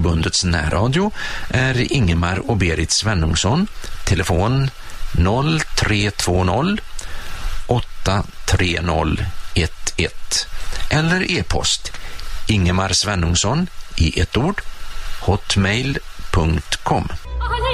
Bundets närradio är Ingemar och Berit Svenungsson. Telefon 0320 830 11 eller e-post Ingemar Svenungsson i ett ord hotmail.com.